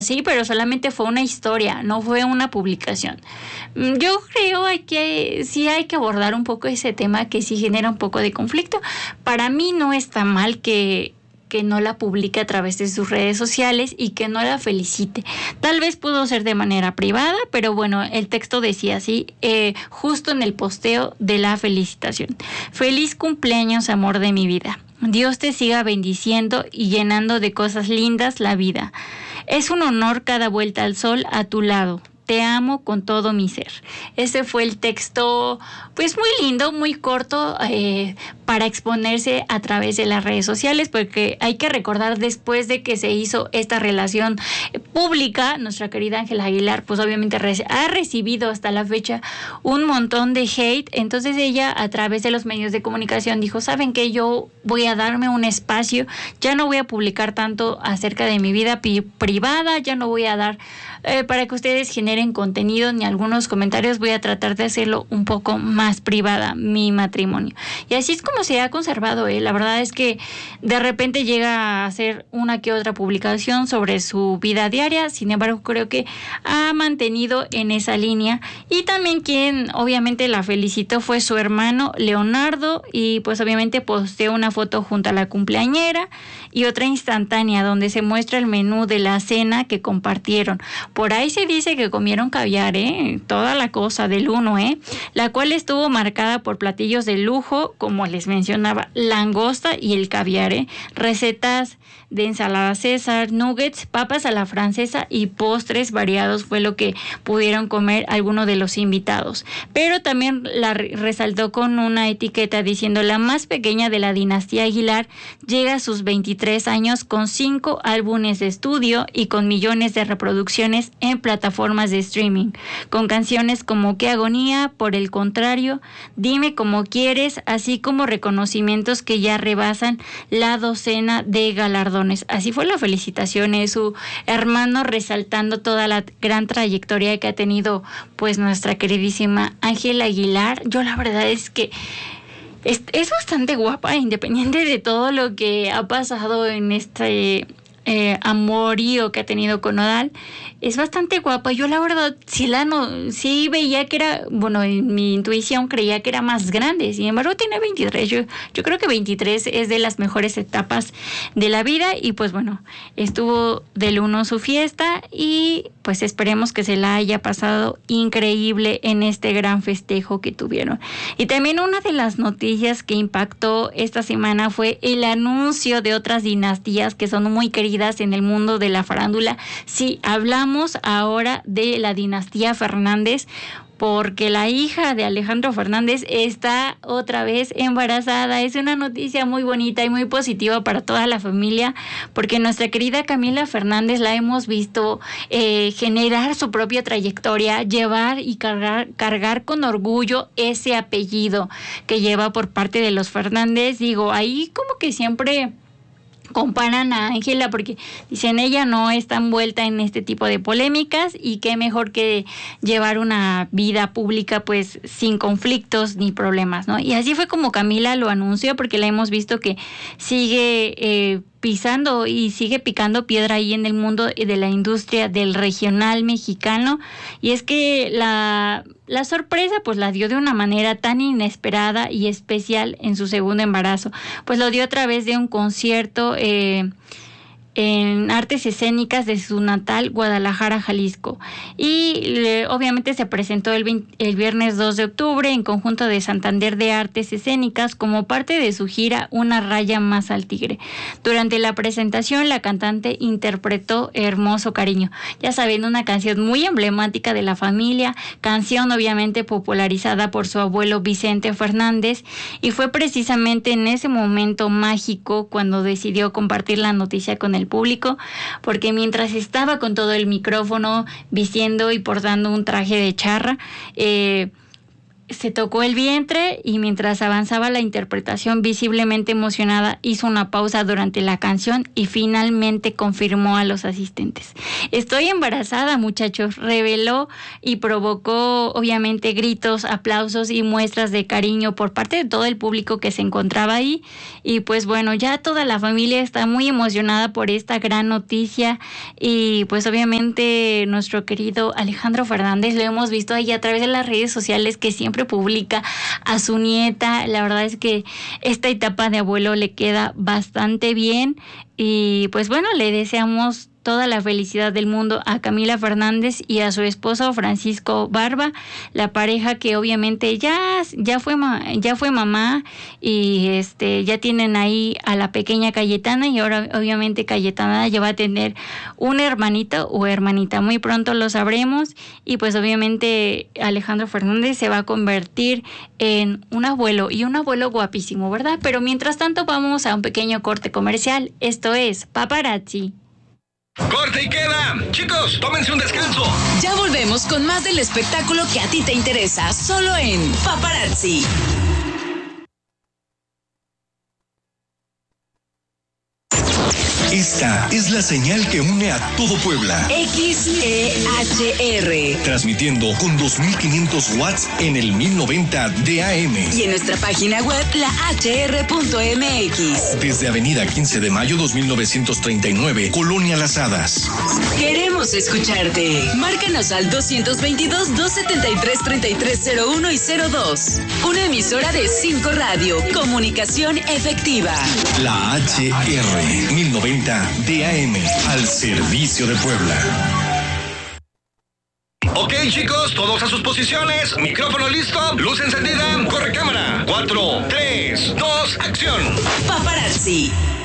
Sí, pero solamente fue una historia, no fue una publicación. Yo creo que sí hay que abordar un poco ese tema que sí genera un poco de conflicto. Para mí no está mal que no la publique a través de sus redes sociales y que no la felicite. Tal vez pudo ser de manera privada, pero bueno, el texto decía así, justo en el posteo de la felicitación. Feliz cumpleaños, amor de mi vida. Dios te siga bendiciendo y llenando de cosas lindas la vida. Es un honor cada vuelta al sol a tu lado. Te amo con todo mi ser. Ese fue el texto, pues muy lindo, muy corto, para exponerse a través de las redes sociales, porque hay que recordar, después de que se hizo esta relación pública, nuestra querida Ángela Aguilar, pues obviamente ha recibido hasta la fecha un montón de hate. Entonces ella, a través de los medios de comunicación, dijo, ¿saben qué? Yo voy a darme un espacio, ya no voy a publicar tanto acerca de mi vida privada, ya no voy a dar para que ustedes generen contenido ni algunos comentarios, voy a tratar de hacerlo un poco más privada, mi matrimonio. Y así es como se ha conservado. La verdad es que de repente llega a hacer una que otra publicación sobre su vida diaria, sin embargo creo que ha mantenido en esa línea. Y también quien obviamente la felicitó fue su hermano Leonardo, y pues obviamente posteó una foto junto a la cumpleañera y otra instantánea donde se muestra el menú de la cena que compartieron. Por ahí se dice que comieron caviar, toda la cosa del uno, la cual estuvo marcada por platillos de lujo, como les mencionaba, langosta y el caviar, recetas de ensalada César, nuggets, papas a la francesa y postres variados fue lo que pudieron comer algunos de los invitados. Pero también la resaltó con una etiqueta diciendo: la más pequeña de la dinastía Aguilar llega a sus 23 años con 5 álbumes de estudio y con millones de reproducciones en plataformas de streaming, con canciones como Qué agonía, Por el contrario, Dime cómo quieres, así como reconocimientos que ya rebasan la docena de galardones. Así fue la felicitación, su hermano resaltando toda la gran trayectoria que ha tenido pues nuestra queridísima Ángela Aguilar. Yo la verdad es que es bastante guapa, independiente de todo lo que ha pasado en este amorío que ha tenido con Nodal. Es bastante guapa. Yo la verdad sí veía que era, bueno, en mi intuición creía que era más grande, sin embargo tiene 23. Yo creo que 23 es de las mejores etapas de la vida. Y pues bueno, estuvo del 1 su fiesta y pues esperemos que se la haya pasado increíble en este gran festejo que tuvieron. Y también una de las noticias que impactó esta semana fue el anuncio de otras dinastías que son muy queridas en el mundo de la farándula. Sí, hablamos ahora de la dinastía Fernández, porque la hija de Alejandro Fernández está otra vez embarazada. Es una noticia muy bonita y muy positiva para toda la familia, porque nuestra querida Camila Fernández la hemos visto generar su propia trayectoria, llevar y cargar con orgullo ese apellido que lleva por parte de los Fernández. Digo, ahí como que siempre comparan a Ángela porque dicen ella no está envuelta en este tipo de polémicas, y qué mejor que llevar una vida pública pues sin conflictos ni problemas, ¿no? Y así fue como Camila lo anunció, porque la hemos visto que sigue pisando y sigue picando piedra ahí en el mundo de la industria del regional mexicano. Y es que la sorpresa pues la dio de una manera tan inesperada y especial en su segundo embarazo. Pues lo dio a través de un concierto en artes escénicas de su natal Guadalajara, Jalisco. Y obviamente se presentó el viernes 2 de octubre en conjunto de Santander de Artes Escénicas como parte de su gira Una raya más al tigre. Durante la presentación la cantante interpretó Hermoso Cariño, ya saben, una canción muy emblemática de la familia, canción obviamente popularizada por su abuelo Vicente Fernández, y fue precisamente en ese momento mágico cuando decidió compartir la noticia con el público, porque mientras estaba con todo el micrófono, vistiendo y portando un traje de charra, se tocó el vientre y mientras avanzaba la interpretación, visiblemente emocionada, hizo una pausa durante la canción y finalmente confirmó a los asistentes. Estoy embarazada, muchachos, reveló y provocó obviamente gritos, aplausos y muestras de cariño por parte de todo el público que se encontraba ahí. Y pues bueno, ya toda la familia está muy emocionada por esta gran noticia y pues obviamente nuestro querido Alejandro Fernández lo hemos visto ahí a través de las redes sociales que siempre publica a su nieta. La verdad es que esta etapa de abuelo le queda bastante bien y pues bueno, le deseamos toda la felicidad del mundo a Camila Fernández y a su esposo Francisco Barba, la pareja que obviamente ya fue mamá y ya tienen ahí a la pequeña Cayetana y ahora obviamente Cayetana ya va a tener un hermanito o hermanita, muy pronto lo sabremos y pues obviamente Alejandro Fernández se va a convertir en un abuelo y un abuelo guapísimo, ¿verdad? Pero mientras tanto vamos a un pequeño corte comercial, esto es Paparazzi. ¡Corte y queda! Chicos, tómense un descanso. Ya volvemos con más del espectáculo que a ti te interesa, solo en Paparazzi. Esta es la señal que une a todo Puebla. XEHR. Transmitiendo con 2500 watts en el 1090 de AM. Y en nuestra página web, lahr.mx. Desde Avenida 15 de Mayo 2939, Colonia Las Hadas. Queremos escucharte. Márcanos al 222-273-3301 y 02. Una emisora de 5 Radio. Comunicación efectiva. La HR 1090 DAM, al servicio de Puebla. Ok, chicos, todos a sus posiciones. Micrófono listo, luz encendida, corre cámara. 4, 3, 2, acción. Paparazzi.